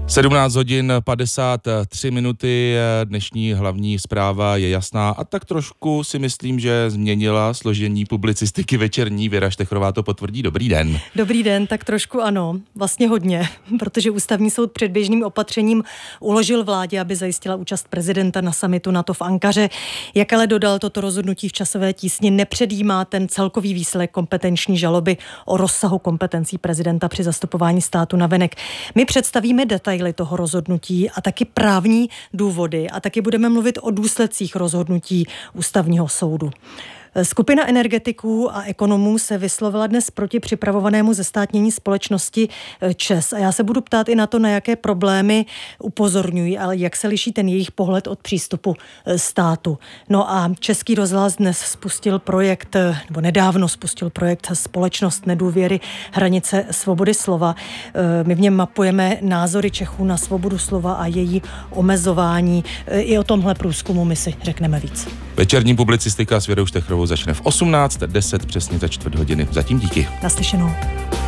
17 hodin 53 minuty, dnešní hlavní zpráva je jasná a tak trošku si myslím, že změnila složení publicistiky večerní. Věra Štechrová to potvrdí. Dobrý den. Dobrý den, tak trošku ano, vlastně hodně, protože Ústavní soud předběžným opatřením uložil vládě, aby zajistila účast prezidenta na summitu NATO v Ankaře. Jak ale dodal, toto rozhodnutí v časové tísni nepředjímá ten celkový výsledek kompetenční žaloby o rozsahu kompetencí prezidenta při zastupování státu navenek. My představíme detaily toho rozhodnutí a taky právní důvody a taky budeme mluvit o důsledcích rozhodnutí Ústavního soudu. Skupina energetiků a ekonomů se vyslovila dnes proti připravovanému zestátnění společnosti ČEZ. A já se budu ptát i na to, na jaké problémy upozorňují, ale jak se liší ten jejich pohled od přístupu státu. No a Český rozhlas dnes spustil projekt, nebo nedávno spustil projekt Společnost nedůvěry, hranice svobody slova. My v něm mapujeme názory Čechů na svobodu slova a její omezování. I o tomhle průzkumu my si řekneme víc. Večerní publicistika s Věrou Štechrovou začne v 18:10, přesně za čtvrt hodiny. Zatím díky. Naslyšenou.